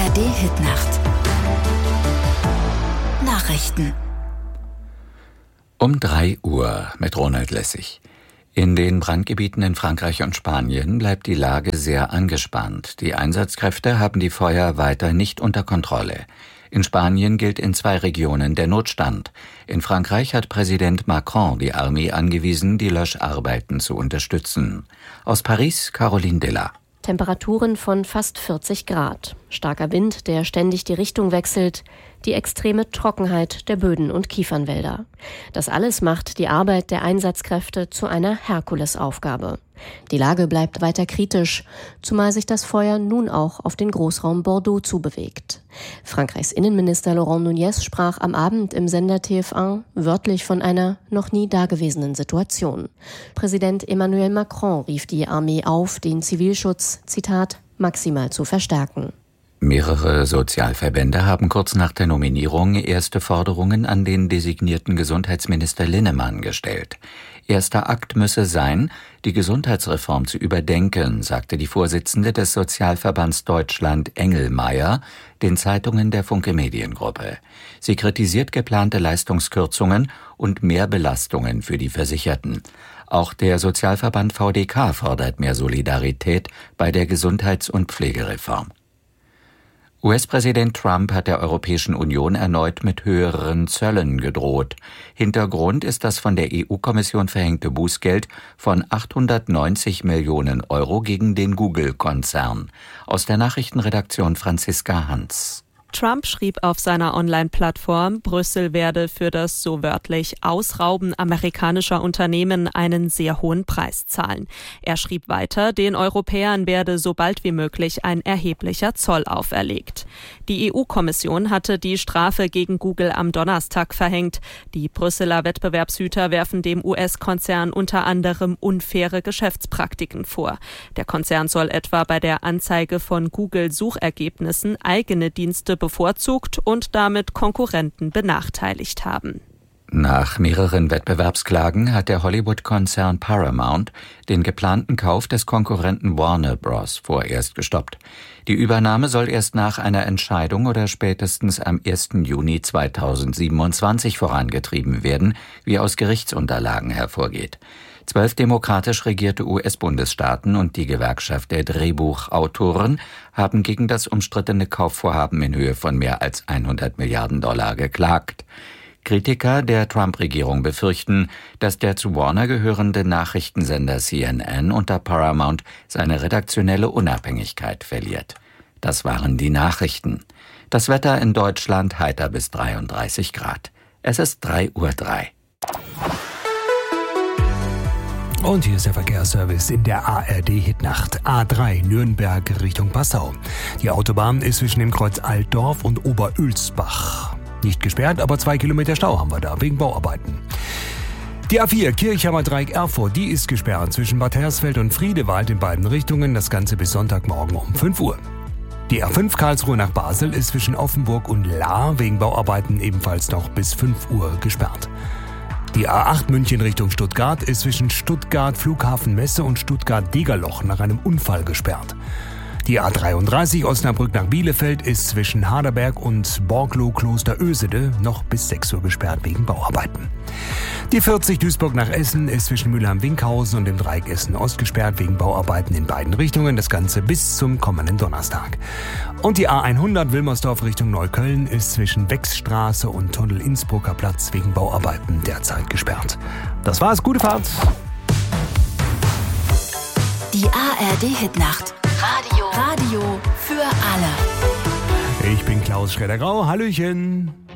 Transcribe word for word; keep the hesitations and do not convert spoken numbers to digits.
R D-Hitnacht. Nachrichten. Um drei Uhr mit Ronald Lessig. In den Brandgebieten in Frankreich und Spanien bleibt die Lage sehr angespannt. Die Einsatzkräfte haben die Feuer weiter nicht unter Kontrolle. In Spanien gilt in zwei Regionen der Notstand. In Frankreich hat Präsident Macron die Armee angewiesen, die Löscharbeiten zu unterstützen. Aus Paris, Caroline Della. Temperaturen von fast vierzig Grad. Starker Wind, der ständig die Richtung wechselt. Die extreme Trockenheit der Böden und Kiefernwälder. Das alles macht die Arbeit der Einsatzkräfte zu einer Herkulesaufgabe. Die Lage bleibt weiter kritisch, zumal sich das Feuer nun auch auf den Großraum Bordeaux zubewegt. Frankreichs Innenminister Laurent Nunez sprach am Abend im Sender T F eins wörtlich von einer noch nie dagewesenen Situation. Präsident Emmanuel Macron rief die Armee auf, den Zivilschutz, Zitat, maximal zu verstärken. Mehrere Sozialverbände haben kurz nach der Nominierung erste Forderungen an den designierten Gesundheitsminister Linnemann gestellt. Erster Akt müsse sein, die Gesundheitsreform zu überdenken, sagte die Vorsitzende des Sozialverbands Deutschland Engelmeier den Zeitungen der Funke Mediengruppe. Sie kritisiert geplante Leistungskürzungen und Mehrbelastungen für die Versicherten. Auch der Sozialverband V D K fordert mehr Solidarität bei der Gesundheits- und Pflegereform. U S-Präsident Trump hat der Europäischen Union erneut mit höheren Zöllen gedroht. Hintergrund ist das von der E U-Kommission verhängte Bußgeld von achthundertneunzig Millionen Euro gegen den Google-Konzern. Aus der Nachrichtenredaktion Franziska Hans. Trump schrieb auf seiner Online-Plattform, Brüssel werde für das so wörtlich Ausrauben amerikanischer Unternehmen einen sehr hohen Preis zahlen. Er schrieb weiter, den Europäern werde so bald wie möglich ein erheblicher Zoll auferlegt. Die E U-Kommission hatte die Strafe gegen Google am Donnerstag verhängt. Die Brüsseler Wettbewerbshüter werfen dem U S-Konzern unter anderem unfaire Geschäftspraktiken vor. Der Konzern soll etwa bei der Anzeige von Google-Suchergebnissen eigene Dienste bevorzugt und damit Konkurrenten benachteiligt haben. Nach mehreren Wettbewerbsklagen hat der Hollywood-Konzern Paramount den geplanten Kauf des Konkurrenten Warner Bros. Vorerst gestoppt. Die Übernahme soll erst nach einer Entscheidung oder spätestens am ersten Juni zweitausendsiebenundzwanzig vorangetrieben werden, wie aus Gerichtsunterlagen hervorgeht. Zwölf demokratisch regierte U S-Bundesstaaten und die Gewerkschaft der Drehbuchautoren haben gegen das umstrittene Kaufvorhaben in Höhe von mehr als hundert Milliarden Dollar geklagt. Kritiker der Trump-Regierung befürchten, dass der zu Warner gehörende Nachrichtensender C N N unter Paramount seine redaktionelle Unabhängigkeit verliert. Das waren die Nachrichten. Das Wetter in Deutschland heiter bis dreiunddreißig Grad. Es ist drei Uhr drei. Und hier ist der Verkehrsservice in der A R D-Hitnacht. A drei Nürnberg Richtung Passau. Die Autobahn ist zwischen dem Kreuz Altdorf und Oberülsbach. Nicht gesperrt, aber zwei Kilometer Stau haben wir da, wegen Bauarbeiten. Die A vier Kirchheimer Dreieck Erfurt, die ist gesperrt zwischen Bad Hersfeld und Friedewald in beiden Richtungen. Das Ganze bis Sonntagmorgen um fünf Uhr. Die A fünf Karlsruhe nach Basel ist zwischen Offenburg und Lahr wegen Bauarbeiten ebenfalls noch bis fünf Uhr gesperrt. Die A acht München Richtung Stuttgart ist zwischen Stuttgart Flughafen Messe und Stuttgart Degerloch nach einem Unfall gesperrt. Die A dreiunddreißig Osnabrück nach Bielefeld ist zwischen Haderberg und Borglow Kloster Ösede noch bis sechs Uhr gesperrt wegen Bauarbeiten. Die vierzig Duisburg nach Essen ist zwischen Mülheim-Winkhausen und dem Dreieck Essen-Ost gesperrt wegen Bauarbeiten in beiden Richtungen. Das Ganze bis zum kommenden Donnerstag. Und die A hundert Wilmersdorf Richtung Neukölln ist zwischen Wechsstraße und Tunnel Innsbrucker Platz wegen Bauarbeiten derzeit gesperrt. Das war's, gute Fahrt! Die A R D-Hitnacht. Radio. Radio für alle. Ich bin Klaus Schredder-Grau. Hallöchen.